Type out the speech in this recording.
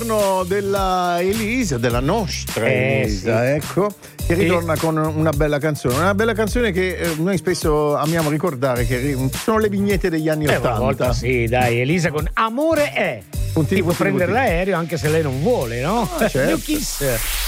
ritorno della Elisa, della nostra Elisa, sì. Ecco, che ritorna con una bella canzone che noi spesso amiamo ricordare, che sono le vignette degli anni '80. Una volta sì, dai, Elisa con Amore è. Può prendere l'aereo anche se lei non vuole, no? Certo. New Kiss.